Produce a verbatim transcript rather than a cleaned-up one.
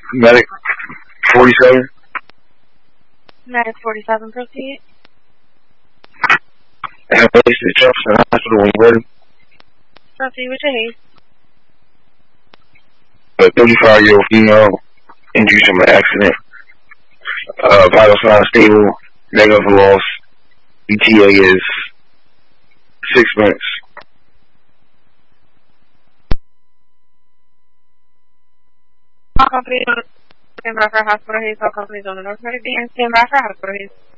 Medic forty-seven. Medic forty-seven, proceed. And place the Jefferson Hospital when you're ready. Proceed with your haste. A thirty-five-year-old female injured from an accident. Uh, vital signs stable. Negative loss. E T A is six minutes. All companies on the stand by for hospital haste. All companies on the north medic and stand by for hospital haste.